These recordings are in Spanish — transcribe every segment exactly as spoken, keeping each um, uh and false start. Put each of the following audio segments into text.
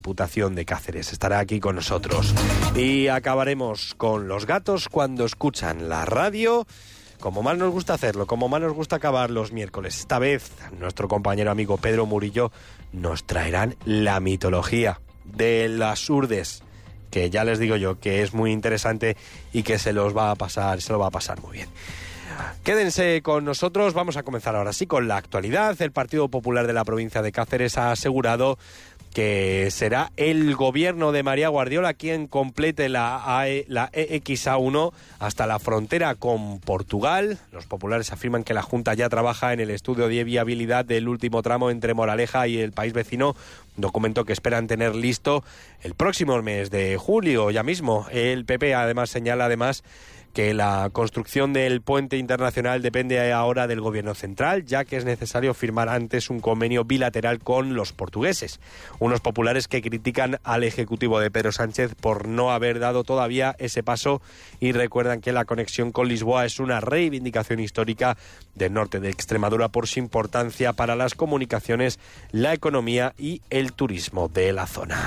Diputación de Cáceres. Estará aquí con nosotros. Y acabaremos con los gatos cuando escuchan la radio, como más nos gusta hacerlo, como más nos gusta acabar los miércoles. Esta vez, nuestro compañero amigo Pedro Murillo nos traerán la mitología de las urdes, que ya les digo yo que es muy interesante y que se los va a pasar, se lo va a pasar muy bien. Quédense con nosotros, vamos a comenzar ahora sí con la actualidad. El Partido Popular de la provincia de Cáceres ha asegurado que será el gobierno de María Guardiola quien complete la, AE, la E X A uno hasta la frontera con Portugal. Los populares afirman que la Junta ya trabaja en el estudio de viabilidad del último tramo entre Moraleja y el país vecino, un documento que esperan tener listo el próximo mes de julio, ya mismo. El P P además señala además que la construcción del puente internacional depende ahora del gobierno central, ya que es necesario firmar antes un convenio bilateral con los portugueses. Unos populares que critican al ejecutivo de Pedro Sánchez por no haber dado todavía ese paso y recuerdan que la conexión con Lisboa es una reivindicación histórica del norte de Extremadura por su importancia para las comunicaciones, la economía y el turismo de la zona.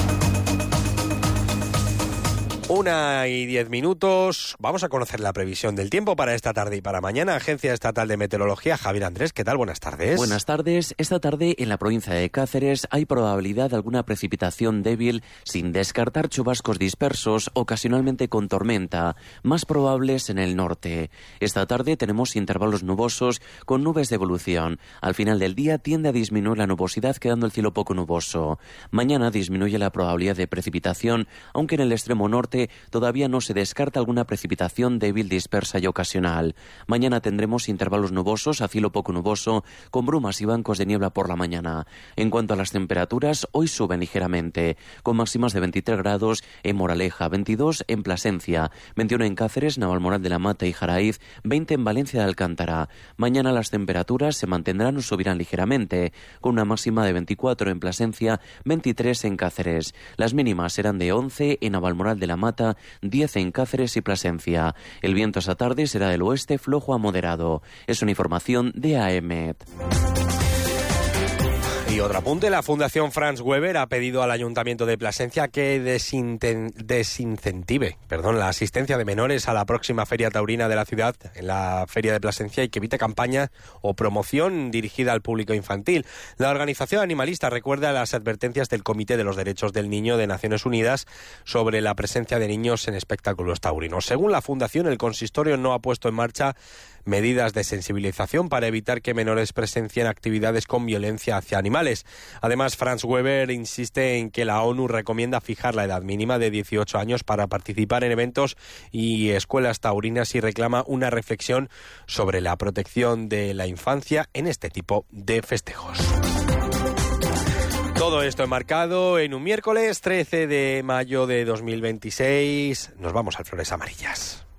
Una y diez minutos. Vamos a conocer la previsión del tiempo para esta tarde y para mañana. Agencia Estatal de Meteorología. Javier Andrés, ¿qué tal? Buenas tardes. Buenas tardes. Esta tarde en la provincia de Cáceres hay probabilidad de alguna precipitación débil, sin descartar chubascos dispersos, ocasionalmente con tormenta, más probables en el norte. Esta tarde tenemos intervalos nubosos con nubes de evolución. Al final del día tiende a disminuir la nubosidad, quedando el cielo poco nuboso. Mañana disminuye la probabilidad de precipitación, aunque en el extremo norte todavía no se descarta alguna precipitación débil, dispersa y ocasional. Mañana tendremos intervalos nubosos a cielo poco nuboso, con brumas y bancos de niebla por la mañana. En cuanto a las temperaturas, hoy suben ligeramente, con máximas de veintitrés grados en Moraleja, veintidós en Plasencia, veintiuno en Cáceres, Navalmoral de la Mata y Jaraíz, veinte en Valencia de Alcántara. Mañana las temperaturas se mantendrán o subirán ligeramente, con una máxima de veinticuatro en Plasencia, veintitrés en Cáceres. Las mínimas serán de once en Navalmoral de la Mata, diez en Cáceres y Plasencia. El viento esta tarde será del oeste flojo a moderado. Es una información de A E M E T. Y otro apunte, la Fundación Franz Weber ha pedido al Ayuntamiento de Plasencia que desinten, desincentive perdón, la asistencia de menores a la próxima Feria Taurina de la ciudad, en la Feria de Plasencia, y que evite campaña o promoción dirigida al público infantil. La organización animalista recuerda las advertencias del Comité de los Derechos del Niño de Naciones Unidas sobre la presencia de niños en espectáculos taurinos. Según la Fundación, el consistorio no ha puesto en marcha medidas de sensibilización para evitar que menores presencien actividades con violencia hacia animales. Además, Franz Weber insiste en que la ONU recomienda fijar la edad mínima de dieciocho años para participar en eventos y escuelas taurinas y reclama una reflexión sobre la protección de la infancia en este tipo de festejos. Todo esto enmarcado en un miércoles trece de mayo de dos mil veintiséis. Nos vamos al Flores Amarillas.